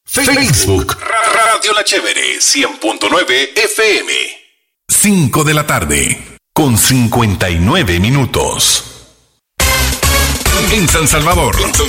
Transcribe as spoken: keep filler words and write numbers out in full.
Facebook. Radio La Chévere, cien punto nueve F M. cinco de la tarde, con cincuenta y nueve minutos. En San Salvador, en San